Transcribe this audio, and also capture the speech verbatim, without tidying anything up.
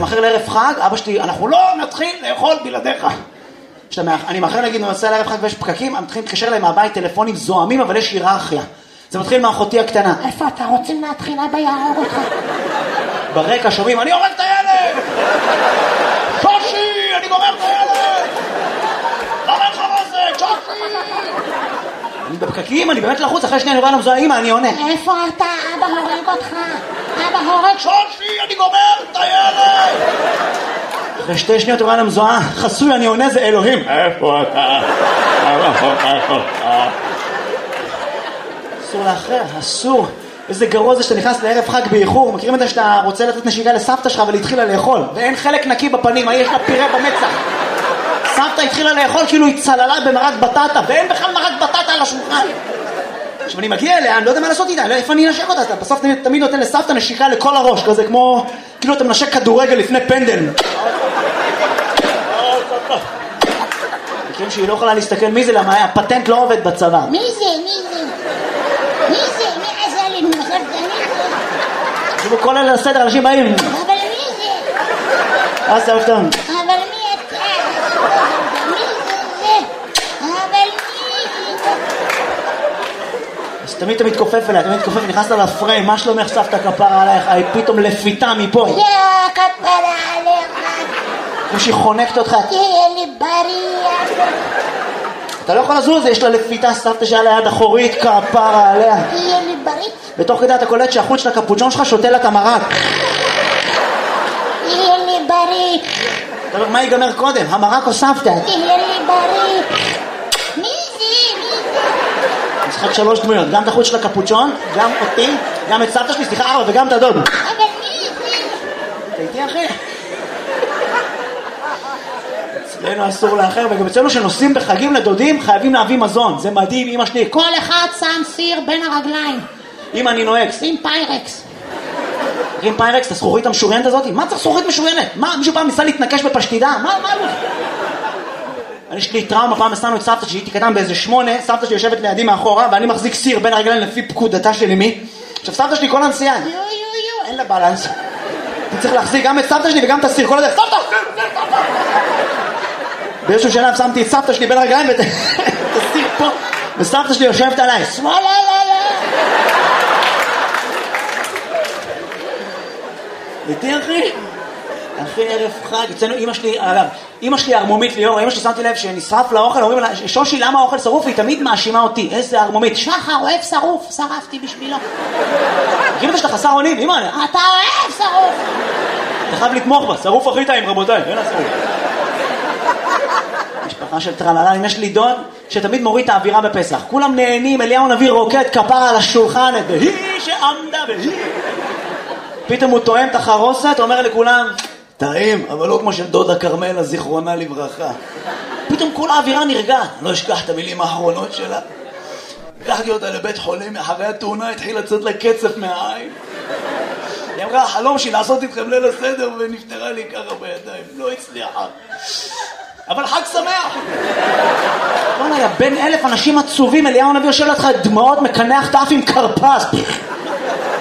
מאחר לערב חג, אבא שלי, אנחנו לא נתחיל לאכול בלעדיך. אני מאחר להגיד, ננסה לערב חג ויש פקקים, הם מתחילים להתקשר להם מהבית טלפונים זוהמים, אבל יש היררכיה. זה מתחיל מאחותי הקטנה. איפה אתה רוצים להתחיל? אבא יהרוג אותך. ברקע שומעים, אני הורג את הילד! שושי, אני גומר את הילד! למה לך מה זה? שושי! אני בפקקים, אני באמת לחוץ, אחרי שנייה אני רואה למזוהה, אמא, אני עונה. איפה אתה? אבא הורג אותך. אבא הורג... שושי, אני גומר את הילד! אחרי שתי שניות אני רואה למזוהה, חסוי, אני עונה, זה אלוהים. איפה אתה? אסור לאחר, אסור. איזה גרוע זה שאתה נכנס לערב חג באיחור. מכירים את זה שאתה רוצה לתת נשיקה לסבתא שלך אבל התחילה לאכול ואין חלק נקי בפנים, יש לה פירה במצח. סבתא התחילה לאכול כאילו היא צללה במרק בטטה ואין בכלל מרק בטטה על השולחן. עכשיו אני מגיע אליה, אני לא יודע מה לעשות איתה, איפה אני אנשק אותה? אתה בסוף תמיד, תמיד נותן לסבתא נשיקה לכל הראש, כזה כמו כאילו אתה מנשק כדורגל לפני פנדל. מכירים שהיא לא יכולה להסתכל מי זה, למה הפטנט לא עובד בצבא. מי זה? מי זה? מי זה? מי עשה לי? מי זה? תשבו כל אלה לסדר, אנשים באים. אבל מי זה? אז זה אופתם. אבל מי אתה? מי זה? אבל מי זה? אז תמיד אתה מתכופף אליה, תמיד מתכופף, נכנסת לפריים, מה שלומך סבתא כפרה עלייך? היא פתאום לפיתה מפה. יא כפרה עליך. כמו שהיא חונקת אותך. תהיה לי בריא. אתה לא יכול לזוז, יש לה לפיתה סבתא שהיה ליד אחורית, כפרה עליה. תהיה לי בריא. בתוך כדי אתה קולט שהחוץ של הקפוצ'ון שלך שותה לה את המרק. תהיה לי בריא. אתה אומר, מה ייגמר קודם? המרק או סבתא? תהיה לי בריא. מי זה? מי זה? משחק שלוש דמויות, גם את החוץ של הקפוצ'ון, גם אותי, גם את סבתא שלי, סליחה ארבע, וגם את הדוד. אבל מי זה? אתה איתי אחי? אצלנו אסור לאחר, וגם אצלנו שנוסעים בחגים לדודים חייבים להביא מזון, זה מדהים. אמא שלי, כל אחד שם סיר בין הרגליים. אמא אני נוהג שים פיירקס. עם פיירקס, את הזכוכית המשוריינת הזאת? מה צריך זכוכית משוריינת? מה, מישהו פעם ניסה להתנקש בפשטידה? מה, מה לא? אני יש לי טראומה, פעם הסענו את סבתא שהייתי קטן באיזה שמונה, סבתא שלי יושבת לידי מאחורה ואני מחזיק סיר בין הרגליים לפי פקודתה של אמי. עכשיו סבתא שלי כל הנסיעה, יו יו יו, אין לה בלנס. אני צריך להחזיק גם את סבתא שלי וגם את הסיר, כל הדרך, סבתא! באיזשהו שלב שמתי את סבתא שלי בין הרגליים ואת הסיר פה, וסבתא שלי יושבת עליי, שמאלה, לא, לא. איתי אחי? אחי ערב חג, אצלנו אמא שלי, אגב, אמא שלי הרמומית ליאור, אמא שלי שמתי לב שנשרף לאוכל, אומרים לה, שושי למה האוכל שרוף? היא תמיד מאשימה אותי, איזה הרמומית. שחר אוהב שרוף, שרפתי בשבילו. תגיד את שאתה חסר אונים, אמא. אתה אוהב שרוף. אתה חייב לתמוך בה, שרוף הכי טעים רבותיי, אין השרוף. משפחה של טרללה, יש לי דוד שתמיד מוריד את האווירה בפסח, כולם נהנים, אליהו נביא רוקד כפרה על השולחן, והיא שעמדה והיא. פתאום הוא תואם את החרוסת, אומר לכולם, טעים, אבל לא כמו של דודה קרמלה, זיכרונה לברכה. פתאום כל האווירה נרגעת, לא אשכח את המילים האחרונות שלה. לקחתי אותה לבית חולים, אחרי התאונה התחיל לצאת לה קצף מהעין. היא אמרה, החלום שלי לעשות איתכם ליל הסדר, ונפטרה לי ככה בידיים, לא הצליחה. אבל חג שמח! בוא נראה, בין אלף אנשים עצובים, אליהו נביא יושב לך דמעות, מקנח תף עם קרפס.